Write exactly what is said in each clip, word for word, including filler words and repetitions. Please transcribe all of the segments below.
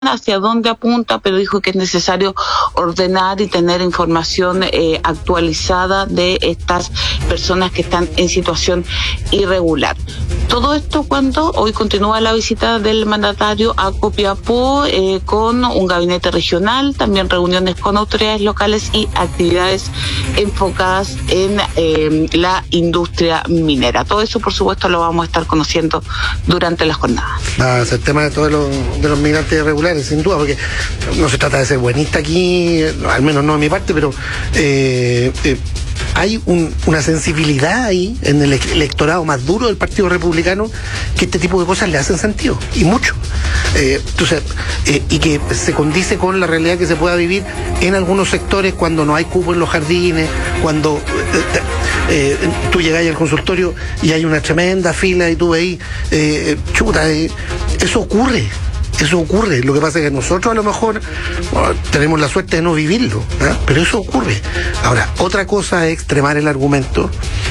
hacia dónde apunta, pero dijo que es necesario ordenar y tener información eh, actualizada de estas personas que están en situación irregular. Todo esto cuando hoy continúa la visita del mandatario a Copiapó eh, con un gabinete regional, también reuniones con autoridades locales y actividades enfocadas en eh, la industria minera. Todo eso, por supuesto, lo vamos a estar conociendo durante las jornadas. Ah, el tema de todos los, de los migrantes irregulares, sin duda, porque no se trata de ser buenista aquí, al menos no de mi parte, pero eh, eh, hay un, una sensibilidad ahí en el electorado más duro del Partido Republicano que este tipo de cosas le hacen sentido, y mucho. Eh, entonces, eh, y que se condice con la realidad que se pueda vivir en algunos sectores cuando no hay cupo en los jardines, cuando eh, eh, tú llegas al consultorio y hay una tremenda fila y tú veis, eh, chuta, eh, eso ocurre. Eso ocurre, lo que pasa es que nosotros a lo mejor bueno, tenemos la suerte de no vivirlo, ¿eh? Pero eso ocurre. Ahora, otra cosa es extremar el argumento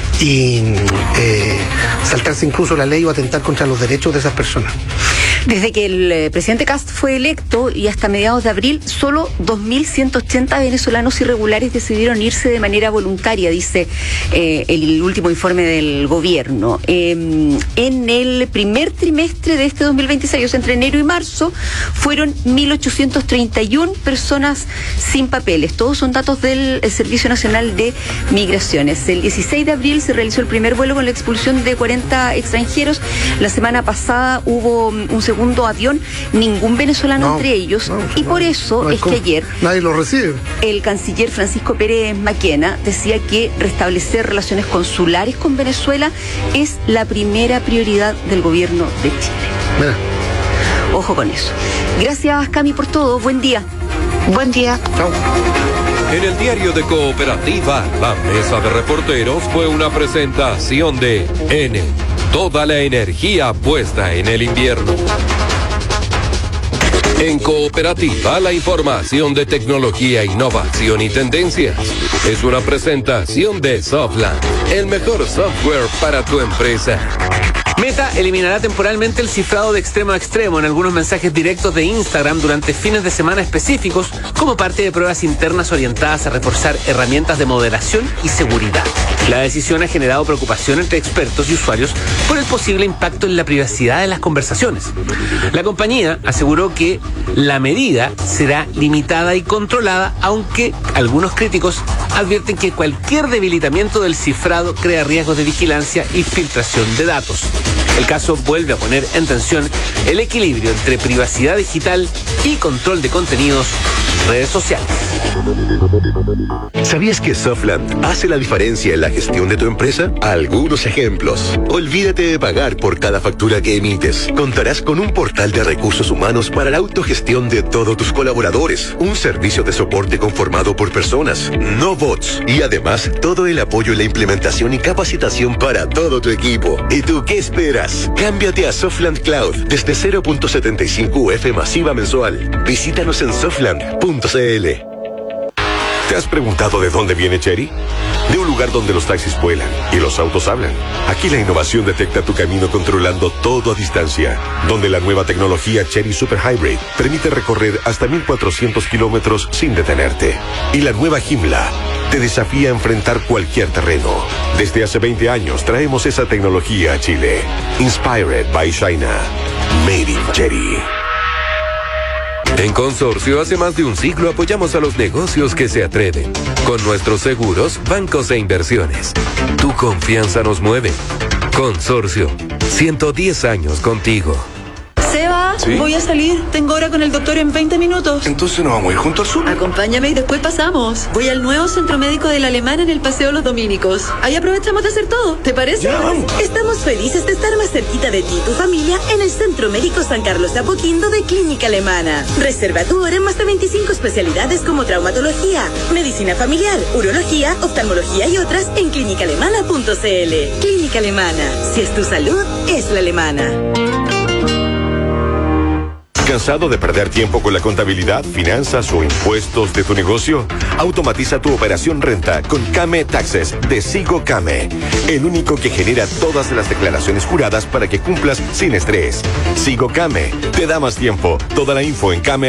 y eh, saltarse incluso la ley o atentar contra los derechos de esas personas. Desde que el eh, presidente Kast fue electo y hasta mediados de abril, solo dos mil ciento ochenta venezolanos irregulares decidieron irse de manera voluntaria, dice eh, el último informe del gobierno. Eh, en el primer trimestre de este dos mil veintiséis, o sea, entre enero y marzo, fueron mil ochocientos treinta y una personas sin papeles. Todos son datos del Servicio Nacional de Migraciones. El dieciséis de abril se realizó el primer vuelo con la expulsión de cuarenta extranjeros. La semana pasada hubo un segundo avión, ningún venezolano no, entre ellos, no, y por eso no es que ayer nadie lo recibe. El canciller Francisco Pérez Maquena decía que restablecer relaciones consulares con Venezuela es la primera prioridad del gobierno de Chile. Mira. Ojo con eso. Gracias, Cami, por todo. Buen día. Buen día. Chao. En el diario de Cooperativa, la mesa de reporteros fue una presentación de N. Toda la energía puesta en el invierno. En Cooperativa, la información de tecnología, innovación y tendencias. Es una presentación de Softland, el mejor software para tu empresa. Meta eliminará temporalmente el cifrado de extremo a extremo en algunos mensajes directos de Instagram durante fines de semana específicos como parte de pruebas internas orientadas a reforzar herramientas de moderación y seguridad. La decisión ha generado preocupación entre expertos y usuarios por el posible impacto en la privacidad de las conversaciones. La compañía aseguró que la medida será limitada y controlada, aunque algunos críticos advierten que cualquier debilitamiento del cifrado crea riesgos de vigilancia y filtración de datos. El caso vuelve a poner en tensión el equilibrio entre privacidad digital y control de contenidos en redes sociales. ¿Sabías que Softland hace la diferencia en la gestión de tu empresa? Algunos ejemplos. Olvídate de pagar por cada factura que emites. Contarás con un portal de recursos humanos para la autogestión de todos tus colaboradores. Un servicio de soporte conformado por personas, no bots. Y además, todo el apoyo en la implementación y capacitación para todo tu equipo. ¿Y tú qué esperas? Cámbiate a Softland Cloud desde cero punto setenta y cinco U F masiva mensual. Visítanos en softland punto c l. ¿Te has preguntado de dónde viene Chery? De un lugar donde los taxis vuelan y los autos hablan. Aquí la innovación detecta tu camino controlando todo a distancia. Donde la nueva tecnología Chery Super Hybrid permite recorrer hasta mil cuatrocientos kilómetros sin detenerte. Y la nueva Himla te desafía a enfrentar cualquier terreno. Desde hace veinte años traemos esa tecnología a Chile. Inspired by China. Made in Chery. En Consorcio, hace más de un siglo apoyamos a los negocios que se atreven. Con nuestros seguros, bancos e inversiones. Tu confianza nos mueve. Consorcio, ciento diez años contigo. Seba, ¿sí? Voy a salir. Tengo hora con el doctor en veinte minutos. Entonces nos vamos a ir junto al sur. Acompáñame y después pasamos. Voy al nuevo centro médico de la Alemana en el Paseo Los Dominicos. Ahí aprovechamos de hacer todo. ¿Te parece? Ya, vamos. Estamos felices de estar más cerquita de ti y tu familia en el Centro Médico San Carlos de Apoquindo de Clínica Alemana. Reserva tu hora en más de veinticinco especialidades como traumatología, medicina familiar, urología, oftalmología y otras en clínica alemana punto c l. Clínica Alemana. Si es tu salud, es la alemana. ¿Cansado de perder tiempo con la contabilidad, finanzas o impuestos de tu negocio? Automatiza tu operación renta con Came Taxes de Sigo Came, el único que genera todas las declaraciones juradas para que cumplas sin estrés. Sigo Came te da más tiempo. Toda la info en Came.